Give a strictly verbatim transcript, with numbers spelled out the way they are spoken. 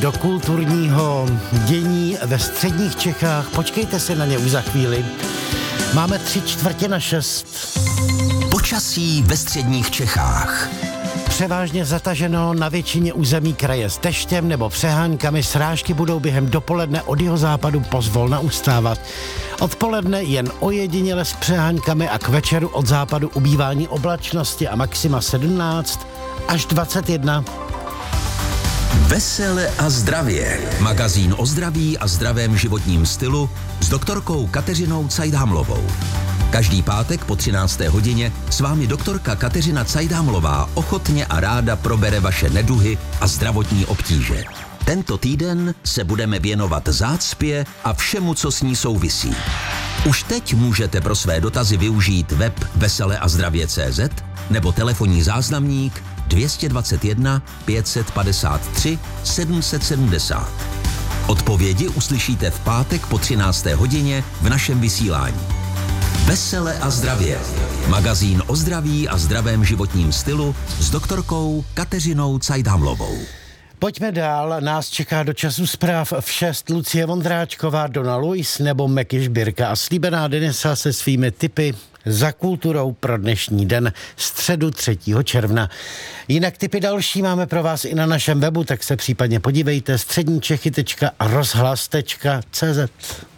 Do kulturního dění ve středních Čechách. Počkejte si na ně už za chvíli. Máme tři čtvrtě na šest. Počasí ve středních Čechách. Převážně zataženo na většině území kraje s deštěm nebo přeháňkami. Srážky budou během dopoledne od jihozápadu pozvolna ustávat. Odpoledne jen ojediněle s přeháňkami a k večeru od západu ubývání oblačnosti a maxima sedmnáct až dvacet jedna. Vesele a zdravě. Magazín o zdraví a zdravém životním stylu s doktorkou Kateřinou Cajdhamlovou. Každý pátek po třinácté hodině s vámi doktorka Kateřina Cajdhamlová ochotně a ráda probere vaše neduhy a zdravotní obtíže. Tento týden se budeme věnovat zácpě a všemu, co s ní souvisí. Už teď můžete pro své dotazy využít web vesele a zdravě tečka cé zet nebo telefonní záznamník dvě stě dvacet jedna pět set padesát tři sedm set sedmdesát. Odpovědi uslyšíte v pátek po třinácté hodině v našem vysílání. Vesele a zdravě. Magazín o zdraví a zdravém životním stylu s doktorkou Kateřinou Cajdhamlovou. Pojďme dál, nás čeká do času zpráv v šest Lucie Vondráčková, Donna Luis nebo Meky Žbírka a slíbená Denisa se svými tipy za kulturou pro dnešní den, středu třetího června. Jinak tipy další máme pro vás i na našem webu, tak se případně podívejte středníčechy tečka rozhlas tečka cé zet.